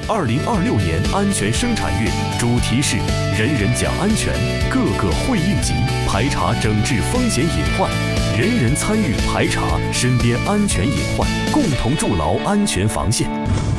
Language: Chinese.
2026年安全生产月主题是人人讲安全，个个会应急，排查整治风险隐患，人人参与排查身边安全隐患，共同筑牢安全防线。